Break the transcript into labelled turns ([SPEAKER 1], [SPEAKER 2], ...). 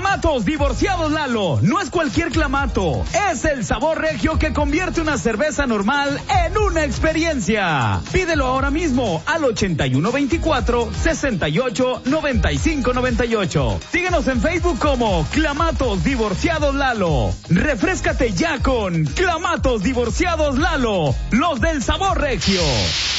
[SPEAKER 1] Clamatos Divorciados Lalo. No es cualquier clamato. Es el sabor regio que convierte una cerveza normal en una experiencia. Pídelo ahora mismo al 8124-689598. Síguenos en Facebook como Clamatos Divorciados Lalo. Refréscate ya con Clamatos Divorciados Lalo. Los del sabor regio.